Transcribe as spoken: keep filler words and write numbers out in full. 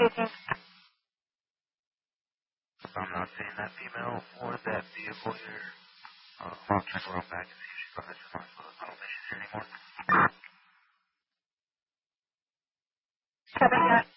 I'm not seeing that female or that vehicle here. Uh, I'll check around back and see if she probably just not I don't think she's here anymore.